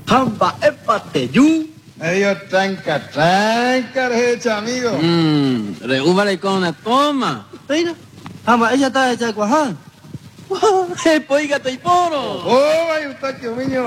Hamba épate yu. Medio tranca, hecha, amigo. Reúbale con una toma. Mira, hamba ella está hecha de cuaján. Poiga, te poro. Oh, hay un taquio, niño.